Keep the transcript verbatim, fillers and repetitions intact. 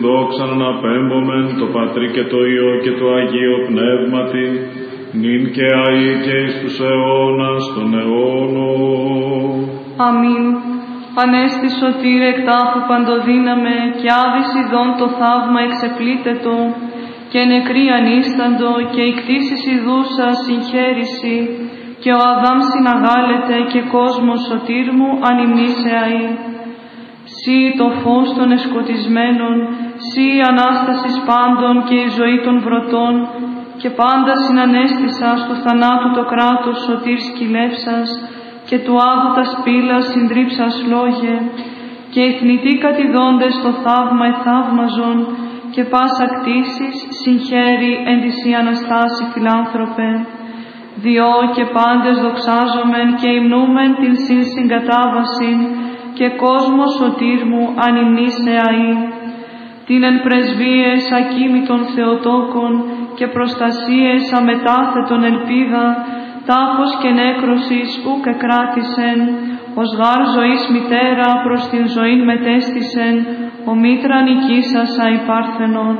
Δόξαν αναπέμπομεν το Πατρί και το Υιό και το Αγίο Πνεύματι, νυν και αεί και εις τους αιώνας των αιώνων. Αμήν. Ανέστη σωτήρε εκ τάφου παντοδύναμε, και άδης ειδών το θαύμα εξεπλήτετο, και νεκροί ανίσταντο, και η κτήσης ιδούσα συγχαίρηση, και ο Αδάμ συναγάλεται, και κόσμος σωτήρ μου ανυμνήσε αεί. Σύ το φως των εσκοτισμένων, σύ η Ανάστασης πάντων και η ζωή των βρωτών, και πάντα συνανέστησας του θανάτου το κράτος σωτήρ σκυλεύσας, και του άδου τα σπήλα συντρίψας λόγε, και οι θνητοί κατηδόντες το θαύμα εθαύμαζον, και πάσα κτήσεις συγχαίρει εν της η Αναστάση φιλάνθρωπε. Διό και πάντες δοξάζομεν και υμνούμεν την συν συγκατάβασιν, και κόσμο σωτήρ μου ανυμνήσε αεί. Την εν πρεσβείες ακίμητων Θεοτόκων και προστασίες αμετάθετον ελπίδα, τάφος και νέκρωσης ουκ εκράτησεν, ως γάρ ζωής μητέρα προς την ζωήν μετέστησεν, ο μήτρα νικήσας αηπάρθενον.